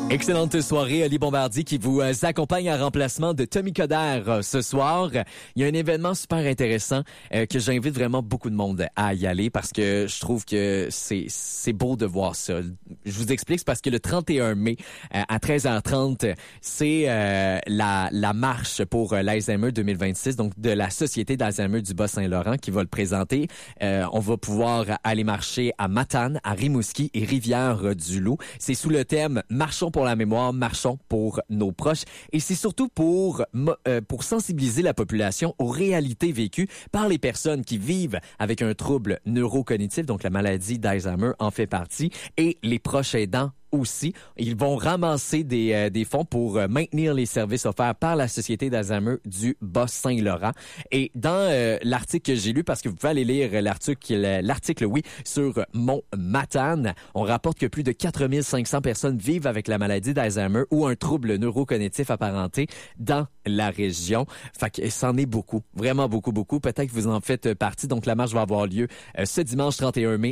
Excellente soirée, Ali Bombardier qui vous accompagne en remplacement de Tommy Coderre ce soir. Il y a un événement super intéressant que j'invite vraiment beaucoup de monde à y aller parce que je trouve que c'est beau de voir ça. Je vous explique, c'est parce que le 31 mai à 13h30, c'est la marche pour l'Alzheimer 2026, donc de la Société d'Alzheimer du Bas-Saint-Laurent qui va le présenter. On va pouvoir aller marcher à Matane, à Rimouski et Rivière-du-Loup. C'est sous le thème « Marchons pour la mémoire, marchons pour nos proches ». Et c'est surtout pour sensibiliser la population aux réalités vécues par les personnes qui vivent avec un trouble neurocognitif, donc la maladie d'Alzheimer en fait partie, et les proches aidants aussi. Ils vont ramasser des fonds pour maintenir les services offerts par la Société d'Alzheimer du Bas-Saint-Laurent. Et dans l'article que j'ai lu, parce que vous pouvez aller lire l'article, sur Mont Matane, on rapporte que plus de 4500 personnes vivent avec la maladie d'Alzheimer ou un trouble neurocognitif apparenté dans la région. Fait que c'en est beaucoup, vraiment beaucoup, beaucoup. Peut-être que vous en faites partie. Donc la marche va avoir lieu ce dimanche 31 mai